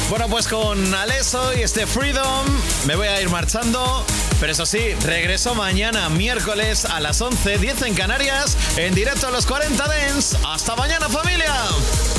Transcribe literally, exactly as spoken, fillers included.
Bueno, pues con Alesso y este Freedom me voy a ir marchando. Pero eso sí, regreso mañana, miércoles a las once, diez en Canarias, en directo a los cuarenta Dance. ¡Hasta mañana, familia!